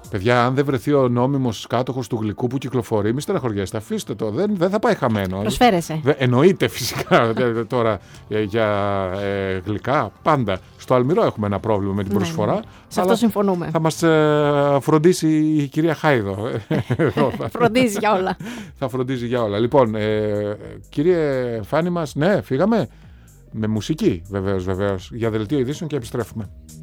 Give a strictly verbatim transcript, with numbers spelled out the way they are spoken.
Παιδιά, αν δεν βρεθεί ο νόμιμος κάτοχος του γλυκού που κυκλοφορεί, μη στεναχωριέστε, αφήστε το. Δεν, δεν θα πάει χαμένο. Προσφέρεσαι. Δε, εννοείται φυσικά τώρα ε, για ε, γλυκά. Πάντα. Στο Αλμυρό έχουμε ένα πρόβλημα με την προσφορά. Ναι, ναι. Σε αυτό συμφωνούμε. Θα μας ε, φροντίσει η κυρία Χάιδο. Φροντίζει για όλα. Θα φροντίζει για όλα. Λοιπόν, ε, κύριε Φάνη μας, ναι, φύγαμε. Με μουσική, βεβαίως, βεβαίως. Για δελτίο ειδήσεων και επιστρέφουμε.